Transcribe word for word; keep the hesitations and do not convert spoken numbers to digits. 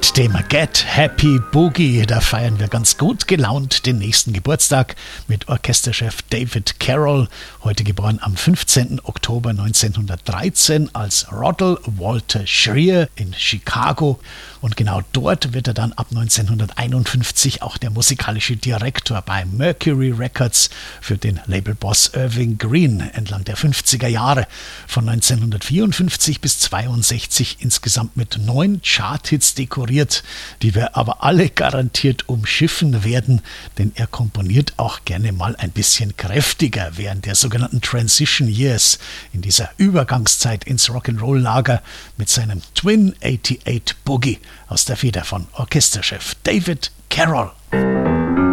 Mit dem Get Happy Boogie, da feiern wir ganz gut gelaunt den nächsten Geburtstag mit Orchesterchef David Carroll, heute geboren am fünfzehnten Oktober neunzehnhundertdreizehn als Roddel Walter Schreer in Chicago. Und genau dort wird er dann ab neunzehnhunderteinundfünfzig auch der musikalische Direktor bei Mercury Records für den Labelboss Irving Green entlang der fünfziger Jahre. Von neunzehnhundertvierundfünfzig bis zweiundsechzig insgesamt mit neun Charthits dekoriert, die wir aber alle garantiert umschiffen werden, denn er komponiert auch gerne mal ein bisschen kräftiger während der sogenannten Transition Years, in dieser Übergangszeit ins Rock'n'Roll-Lager mit seinem Twin achtundsechzig Boogie aus der Feder von Orchesterchef David Carroll.